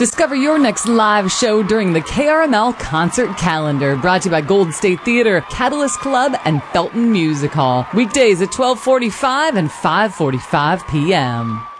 Discover your next live show during the KRML Concert Calendar, brought to you by Golden State Theater, Catalyst Club, and Felton Music Hall. Weekdays at 12:45 and 5:45 p.m.